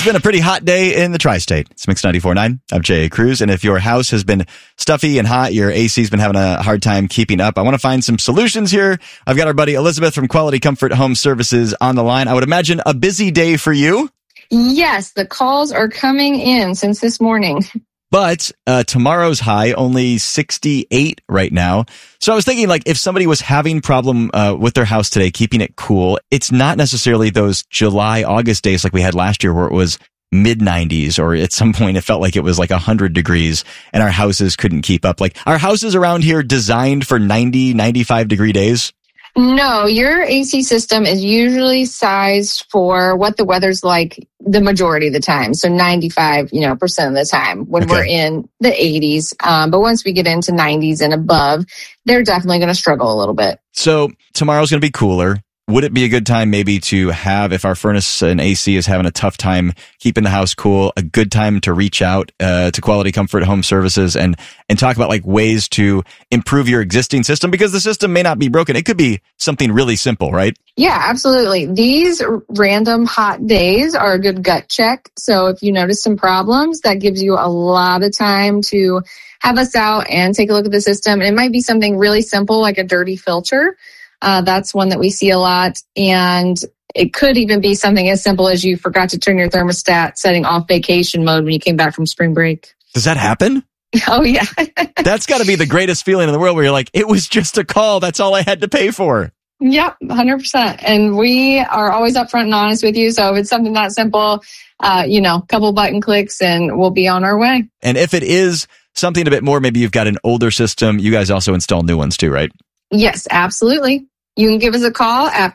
has been a pretty hot day in the tri-state. It's Mix 94.9. I'm Jay Cruz. And if your house has been stuffy and hot, your AC's been having a hard time keeping up, I want to find some solutions here. I've got our buddy Elizabeth from Quality Comfort Home Services on the line. I would imagine a busy day for you. Yes, the calls are coming in since this morning. But tomorrow's high, only 68 right now. So I was thinking, like, if somebody was having problem with their house today, keeping it cool, it's not necessarily those July, August days like we had last year where it was mid-90s, or at some point it felt like it was like 100 degrees and our houses couldn't keep up. Like, our houses around here designed for 90, 95 degree days? No, your AC system is usually sized for what the weather's like the majority of the time. So 95%, of the time when we're in the 80s. But once we get into 90s and above, they're definitely going to struggle a little bit. So tomorrow's going to be cooler. Would it be a good time maybe to have, if our furnace and AC is having a tough time keeping the house cool, a good time to reach out to Quality Comfort Home Services and talk about like ways to improve your existing system? Because the system may not be broken. It could be something really simple, right? Yeah, absolutely. These random hot days are a good gut check. So if you notice some problems, that gives you a lot of time to have us out and take a look at the system. And it might be something really simple like a dirty filter. That's one that we see a lot. And it could even be something as simple as you forgot to turn your thermostat setting off vacation mode when you came back from spring break. Does that happen? Oh, yeah. That's got to be the greatest feeling in the world where you're like, it was just a call. That's all I had to pay for. Yep, 100%. And we are always upfront and honest with you. So if it's something that simple, couple button clicks and we'll be on our way. And if it is something a bit more, maybe you've got an older system, you guys also install new ones too, right? Yes, absolutely. You can give us a call at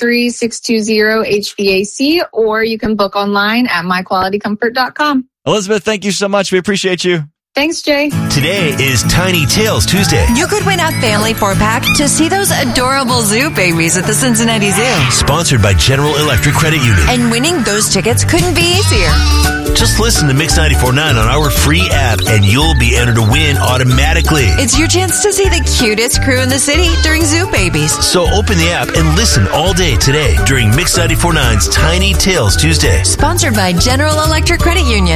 513-620-HVAC, or you can book online at myqualitycomfort.com. Elizabeth, thank you so much. We appreciate you. Thanks, Jay. Today is Tiny Tales Tuesday. You could win a family 4-pack to see those adorable zoo babies at the Cincinnati Zoo. Sponsored by General Electric Credit Union. And winning those tickets couldn't be easier. Just listen to Mix 94.9 on our free app and you'll be entered to win automatically. It's your chance to see the cutest crew in the city during Zoo Babies. So open the app and listen all day today during Mix 94.9's Tiny Tales Tuesday. Sponsored by General Electric Credit Union.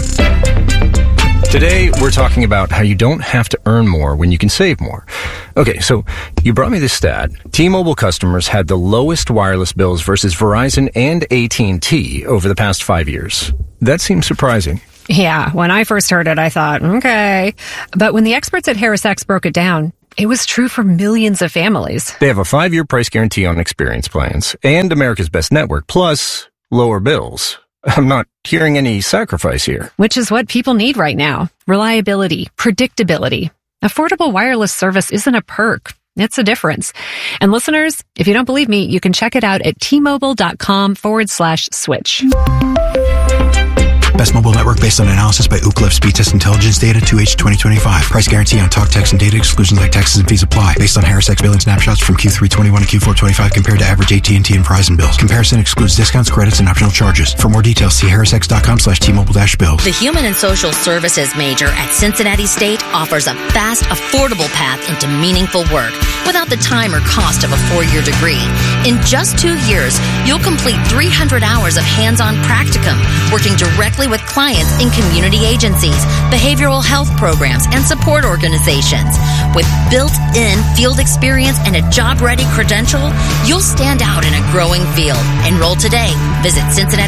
Today, we're talking about how you don't have to earn more when you can save more. Okay, so you brought me this stat. T-Mobile customers had the lowest wireless bills versus Verizon and AT&T over the past 5 years. That seems surprising. Yeah, when I first heard it, I thought, okay. But when the experts at HarrisX broke it down, it was true for millions of families. They have a 5-year price guarantee on experience plans and America's Best Network, plus lower bills. I'm not hearing any sacrifice here. Which is what people need right now. Reliability, predictability. Affordable wireless service isn't a perk. It's a difference. And listeners, if you don't believe me, you can check it out at tmobile.com/switch. Best mobile network based on analysis by Ookla Speed Test Intelligence Data 2H 2025. Price guarantee on talk, text, and data. Exclusions like taxes and fees apply. Based on HarrisX billing snapshots from Q3 21 to Q4 25 compared to average AT&T and Verizon bills. Comparison excludes discounts, credits, and optional charges. For more details, see harrisx.com/T-Mobile-bills. The Human and Social Services major at Cincinnati State offers a fast, affordable path into meaningful work without the time or cost of a 4-year degree. In just 2 years, you'll complete 300 hours of hands-on practicum, working directly with clients in community agencies, behavioral health programs, and support organizations. With built-in field experience and a job-ready credential, you'll stand out in a growing field. Enroll today. Visit Cincinnati